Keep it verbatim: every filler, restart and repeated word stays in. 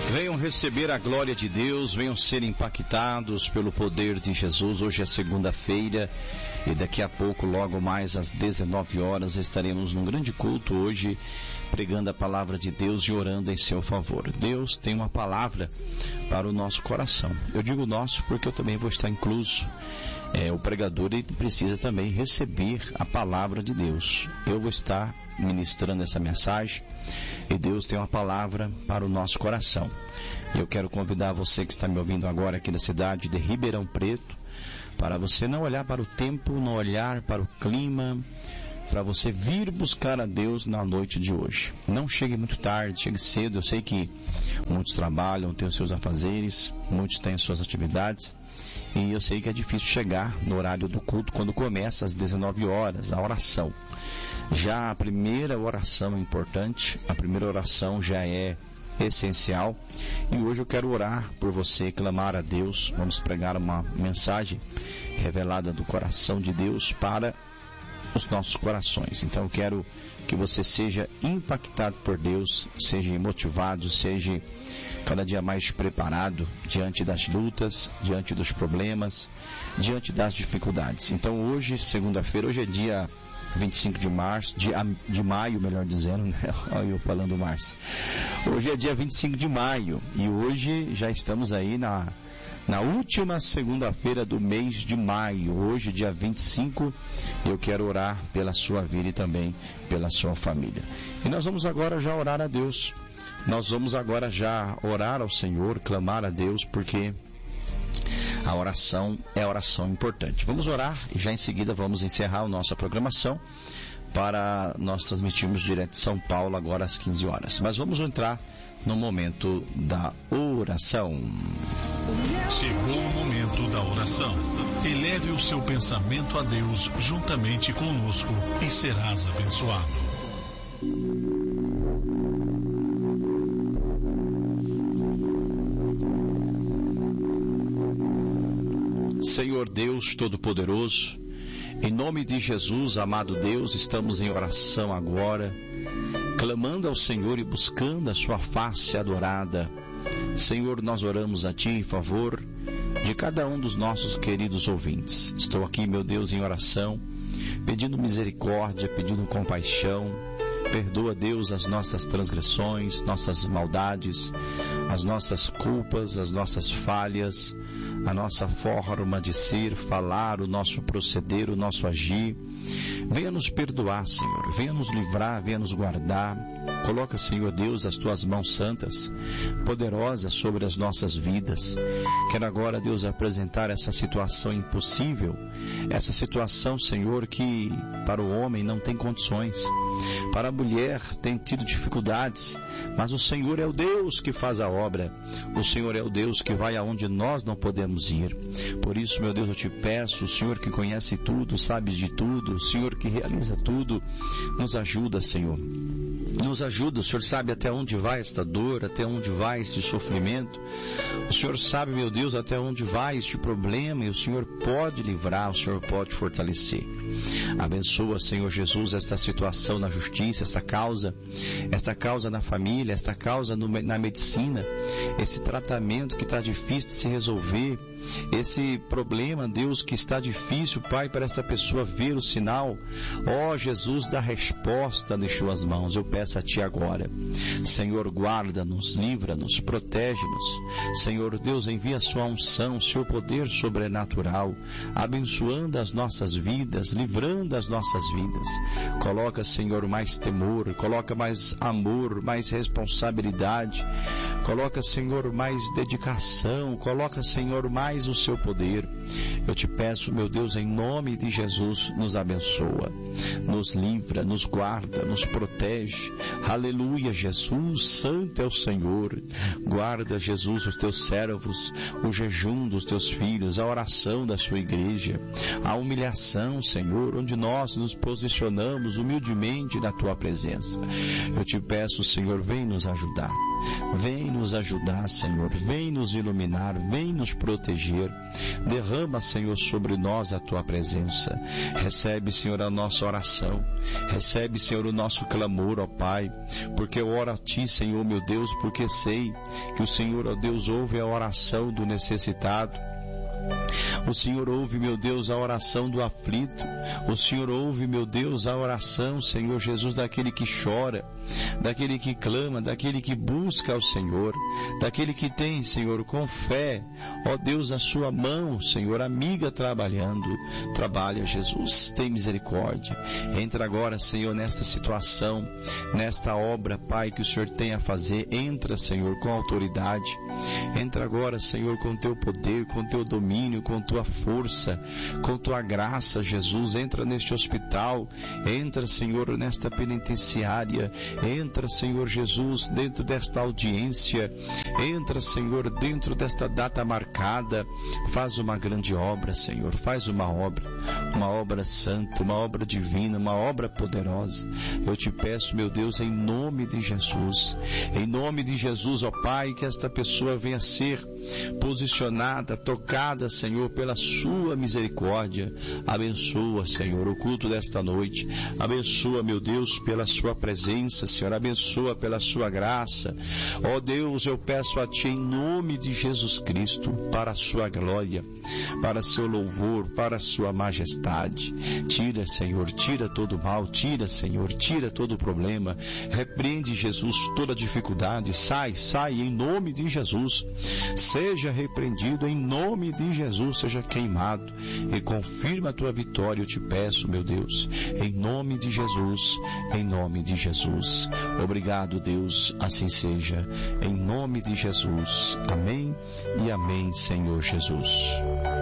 Venham receber a glória de Deus, venham ser impactados pelo poder de Jesus. Hoje é segunda-feira e daqui a pouco, logo mais às dezenove horas, estaremos num grande culto hoje, pregando a palavra de Deus e orando em seu favor. Deus tem uma palavra para o nosso coração. Eu digo nosso porque eu também vou estar incluso. É, o pregador ele precisa também receber a palavra de Deus. Eu vou estar ministrando essa mensagem e Deus tem uma palavra para o nosso coração. Eu quero convidar você que está me ouvindo agora aqui da cidade de Ribeirão Preto, para você não olhar para o tempo, não olhar para o clima, para você vir buscar a Deus na noite de hoje. Não chegue muito tarde, chegue cedo. Eu sei que muitos trabalham, têm os seus afazeres, muitos têm as suas atividades, e eu sei que é difícil chegar no horário do culto quando começa às dezenove horas, a oração. Já a primeira oração é importante, a primeira oração já é essencial, e hoje eu quero orar por você, clamar a Deus. Vamos pregar uma mensagem revelada do coração de Deus para os nossos corações. Então eu quero que você seja impactado por Deus, seja motivado, seja cada dia mais preparado diante das lutas, diante dos problemas, diante das dificuldades. Então hoje, segunda-feira, hoje é dia vinte e cinco de março, de, de maio, melhor dizendo, né? Olha eu falando março. Hoje é dia vinte e cinco de maio e hoje já estamos aí na Na última segunda-feira do mês de maio, hoje dia vinte e cinco, eu quero orar pela sua vida e também pela sua família. E nós vamos agora já orar a Deus. Nós vamos agora já orar ao Senhor, clamar a Deus, porque a oração é a oração importante. Vamos orar e já em seguida vamos encerrar a nossa programação para nós transmitirmos direto de São Paulo agora às quinze horas. Mas vamos entrar no momento da oração. Chegou o momento da oração. Eleve o seu pensamento a Deus juntamente conosco e serás abençoado. Senhor Deus Todo-Poderoso, em nome de Jesus, amado Deus, estamos em oração agora, clamando ao Senhor e buscando a sua face adorada. Senhor, nós oramos a Ti em favor de cada um dos nossos queridos ouvintes. Estou aqui, meu Deus, em oração, pedindo misericórdia, pedindo compaixão. Perdoa, Deus, as nossas transgressões, nossas maldades, as nossas culpas, as nossas falhas, a nossa forma de ser, falar, o nosso proceder, o nosso agir. Venha nos perdoar, Senhor, venha nos livrar, venha nos guardar. Coloca, Senhor Deus, as Tuas mãos santas, poderosas sobre as nossas vidas. Quero agora, Deus, apresentar essa situação impossível, essa situação, Senhor, que para o homem não tem condições, para a mulher tem tido dificuldades, mas o Senhor é o Deus que faz a obra, o Senhor é o Deus que vai aonde nós não podemos ir. Por isso, meu Deus, eu Te peço, o Senhor que conhece tudo, sabe de tudo, o Senhor que realiza tudo, nos ajuda, Senhor. Nos ajuda, o Senhor sabe até onde vai esta dor, até onde vai este sofrimento. O Senhor sabe, meu Deus, até onde vai este problema, e o Senhor pode livrar, o Senhor pode fortalecer. Abençoa, Senhor Jesus, esta situação na justiça, esta causa, esta causa na família, esta causa no, na medicina, esse tratamento que está difícil de se resolver, esse problema, Deus, que está difícil, Pai, para esta pessoa ver o sinal. Ó Jesus, dá resposta nas Tuas mãos. Eu peço a Ti agora, Senhor, guarda-nos, livra-nos, protege-nos. Senhor Deus, envia a Sua unção, o Seu poder sobrenatural, abençoando as nossas vidas, livrando as nossas vidas. Coloca, Senhor, mais temor, coloca mais amor, mais responsabilidade, coloca, Senhor, mais dedicação, coloca, Senhor, mais o Seu poder. Eu Te peço, meu Deus, em nome de Jesus, nos abençoa, nos livra, nos guarda, nos protege. Aleluia, Jesus, santo é o Senhor. Guarda, Jesus, os Teus servos, o jejum dos Teus filhos, a oração da Sua igreja, a humilhação, Senhor, onde nós nos posicionamos humildemente na Tua presença. Eu Te peço, Senhor, vem nos ajudar. Vem nos ajudar, Senhor, vem nos iluminar, vem nos proteger. Derrama, Senhor, sobre nós a Tua presença. Recebe, Senhor, a nossa oração. Recebe, Senhor, o nosso clamor, ó Pai, porque eu oro a Ti, Senhor, meu Deus, porque sei que o Senhor, ó Deus, ouve a oração do necessitado. O Senhor ouve, meu Deus, a oração do aflito. O Senhor ouve, meu Deus, a oração, Senhor Jesus, daquele que chora, daquele que clama, daquele que busca ao Senhor, daquele que tem, Senhor, com fé, ó Deus, a sua mão, Senhor, amiga trabalhando. Trabalha, Jesus, tem misericórdia. Entra agora, Senhor, nesta situação, nesta obra, Pai, que o Senhor tem a fazer. Entra, Senhor, com autoridade. Entra agora, Senhor, com teu poder, com teu domínio, com tua força, com tua graça, Jesus. Entra neste hospital, entra, Senhor, nesta penitenciária, entra, Senhor Jesus, dentro desta audiência, entra, Senhor, dentro desta data marcada. Faz uma grande obra, Senhor, faz uma obra, uma obra santa, uma obra divina, uma obra poderosa. Eu te peço, meu Deus, em nome de Jesus, em nome de Jesus, ó Pai, que esta pessoa venha ser posicionada, tocada, Senhor, pela sua misericórdia. Abençoa, Senhor, o culto desta noite. Abençoa, meu Deus, pela sua presença, Senhor. Abençoa pela sua graça. Ó Deus, eu peço a Ti em nome de Jesus Cristo, para a sua glória, para seu louvor, para a sua majestade. Tira, Senhor, tira todo o mal, tira, Senhor, tira todo o problema. Repreende, Jesus, toda dificuldade. Sai, sai em nome de Jesus. Seja repreendido em nome de Jesus, seja queimado e confirma a tua vitória, eu te peço, meu Deus, em nome de Jesus, em nome de Jesus. Obrigado, Deus, assim seja, em nome de Jesus. Amém e amém, Senhor Jesus.